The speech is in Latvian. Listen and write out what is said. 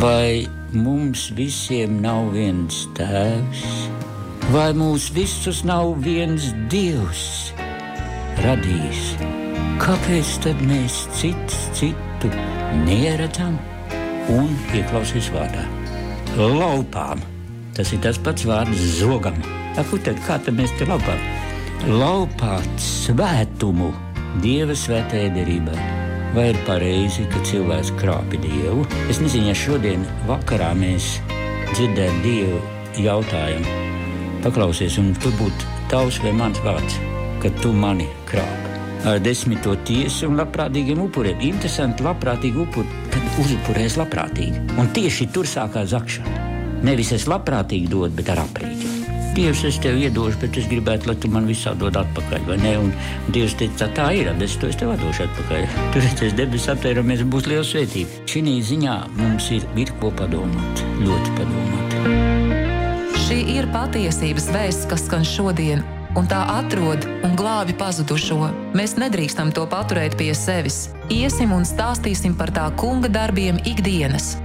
Vai mums visiem nav viens tēvs? Vai mūs visus nav viens Dievs radījis? Kāpēc tad mēs citu neredzam? Un ieklausies vārdā. Laupām. Tas ir tas pats vārds zogam. Kā tad mēs te laupām? Laupāt svētumu Dieva svētajai derībai. Vai ir pareizi, ka cilvēks krāpi Dievu? Es nezinu, ja šodien vakarā mēs dzirdētu Dievu jautājumu. Paklausies, un tur būtu tavs vai mans vārds, ka tu mani krāpi. Ar 10. tiesu un labprātīgiem upuriem. Interesanti, labprātīgi upuri, tad uzupurēs labprātīgi. Un tieši tur sākās zakšana. Nevis es labprātīgi dodu, bet ar aprīķi. Dievs, es tev iedošu, bet es gribētu, lai tu man visā dod atpakaļ, vai ne? Un Dievs teica, tā ir, es tev atdošu atpakaļ. Tur es debesis aptvēramies, būs liela svētība. Šī ziņā mums ir ko padomāt, ļoti padomāt. Šī ir patiesības vēsts, kas skan šodien, un tā atrod un glābi pazudušo. Mēs nedrīkstam to paturēt pie sevis. Iesim un stāstīsim par tā kunga darbiem ikdienas.